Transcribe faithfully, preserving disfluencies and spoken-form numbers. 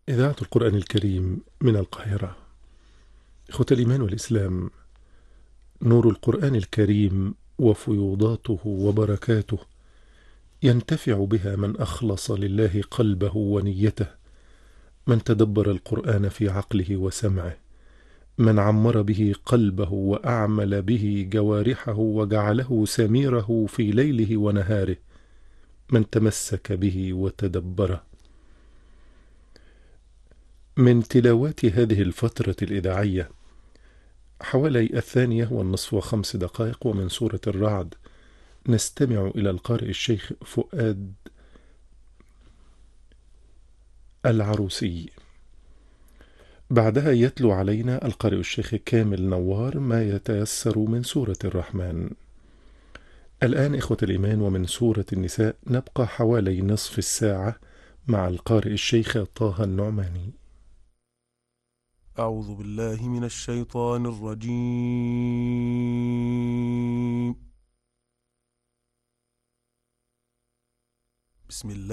إذاعة القرآن الكريم من القاهرة. إخوة الإيمان والإسلام، نور القرآن الكريم وفيوضاته وبركاته ينتفع بها من أخلص لله قلبه ونيته، من تدبر القرآن في عقله وسمعه، من عمر به قلبه وأعمل به جوارحه وجعله سميره في ليله ونهاره، من تمسك به وتدبره. من تلاوات هذه الفترة الإذاعية حوالي الثانية والنصف وخمس دقائق، ومن سورة الرعد نستمع إلى القارئ الشيخ فؤاد العروسي. بعدها يتلو علينا القارئ الشيخ كامل نوار ما يتيسر من سورة الرحمن. الآن إخوة الإيمان، ومن سورة النساء نبقى حوالي نصف الساعة مع القارئ الشيخ طه النعماني. أعوذ بالله من الشيطان الرجيم. بسم الله